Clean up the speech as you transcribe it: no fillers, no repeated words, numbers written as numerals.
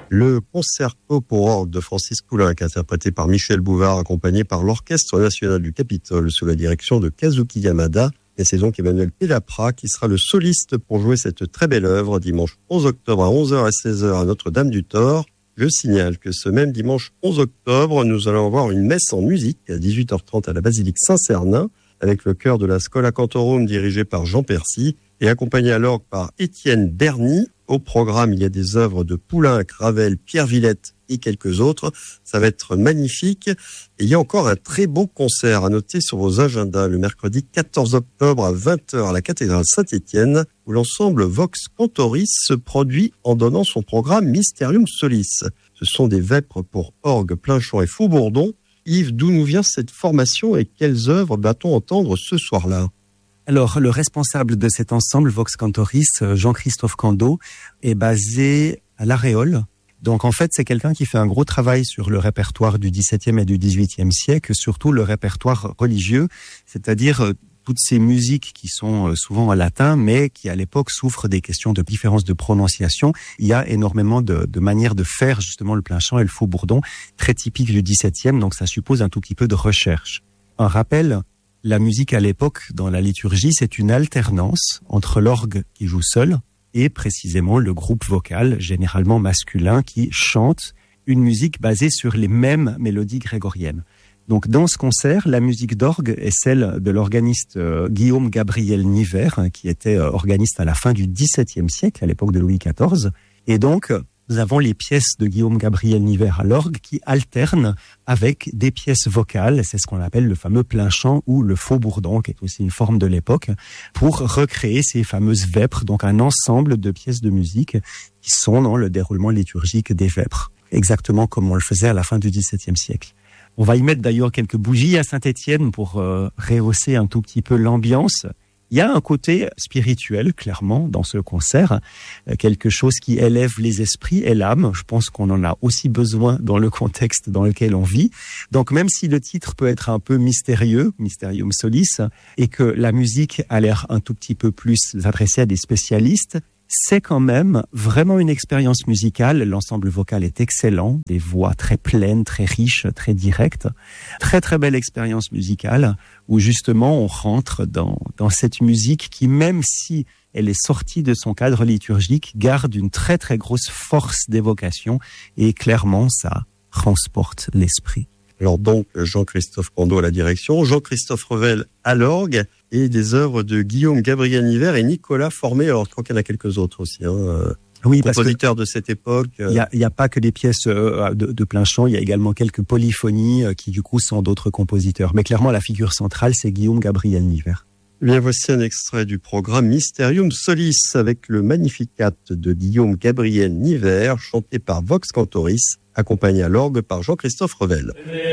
Le concerto pour orgue de Francis Poulenc, interprété par Michel Bouvard, accompagné par l'Orchestre national du Capitole sous la direction de Kazuki Yamada. Et c'est donc Emmanuel Pelapra qui sera le soliste pour jouer cette très belle œuvre dimanche 11 octobre à 11h et 16h à Notre-Dame-du-Thor. Je signale que ce même dimanche 11 octobre, nous allons avoir une messe en musique à 18h30 à la basilique Saint-Cernin avec le chœur de la Schola Cantorum dirigé par Jean Percy et accompagné à l'orgue par Étienne Berny. Au programme, il y a des œuvres de Poulenc, Ravel, Pierre Villette et quelques autres. Ça va être magnifique. Et il y a encore un très beau concert à noter sur vos agendas le mercredi 14 octobre à 20h à la cathédrale Saint-Étienne où l'ensemble Vox Cantoris se produit en donnant son programme Mysterium Solis. Ce sont des vêpres pour orgue, plein chant et faux-bourdon. Yves, d'où nous vient cette formation et quelles œuvres va-t-on entendre ce soir-là ? Alors, le responsable de cet ensemble, Vox Cantoris, Jean-Christophe Cando, est basé à La Réole. Donc, en fait, c'est quelqu'un qui fait un gros travail sur le répertoire du XVIIe et du XVIIIe siècle, surtout le répertoire religieux, c'est-à-dire toutes ces musiques qui sont souvent en latin, mais qui, à l'époque, souffrent des questions de différence de prononciation. Il y a énormément de manières de faire, justement, le plein chant et le faux-bourdon, très typiques du XVIIe, donc ça suppose un tout petit peu de recherche. Un rappel, la musique à l'époque, dans la liturgie, c'est une alternance entre l'orgue qui joue seul et précisément le groupe vocal, généralement masculin, qui chante une musique basée sur les mêmes mélodies grégoriennes. Donc dans ce concert, la musique d'orgue est celle de l'organiste Guillaume Gabriel Niver, qui était organiste à la fin du XVIIe siècle, à l'époque de Louis XIV. Et donc, nous avons les pièces de Guillaume Gabriel Niver à l'orgue qui alternent avec des pièces vocales. C'est ce qu'on appelle le fameux plein chant ou le faux-bourdon, qui est aussi une forme de l'époque, pour recréer ces fameuses vêpres, donc un ensemble de pièces de musique qui sont dans le déroulement liturgique des vêpres, exactement comme on le faisait à la fin du XVIIe siècle. On va y mettre d'ailleurs quelques bougies à Saint-Étienne pour rehausser un tout petit peu l'ambiance. Il y a un côté spirituel, clairement, dans ce concert, quelque chose qui élève les esprits et l'âme. Je pense qu'on en a aussi besoin dans le contexte dans lequel on vit. Donc même si le titre peut être un peu mystérieux, Mysterium Solis, et que la musique a l'air un tout petit peu plus adressée à des spécialistes, c'est quand même vraiment une expérience musicale. L'ensemble vocal est excellent, des voix très pleines, très riches, très directes. Très très belle expérience musicale où justement on rentre dans cette musique qui, même si elle est sortie de son cadre liturgique, garde une très très grosse force d'évocation et clairement ça transporte l'esprit. Alors donc, Jean-Christophe Cando à la direction, Jean-Christophe Revel à l'orgue et des œuvres de Guillaume Gabriel Niver et Nicolas Formé. Alors je crois qu'il y en a quelques autres aussi, oui, compositeurs de cette époque. Il y a pas que des pièces de plein chant, il y a également quelques polyphonies qui du coup sont d'autres compositeurs. Mais clairement la figure centrale c'est Guillaume Gabriel Niver. Eh bien, voici un extrait du programme Mysterium Solis avec le Magnificat de Guillaume Gabriel Niver, chanté par Vox Cantoris, accompagné à l'orgue par Jean-Christophe Revel.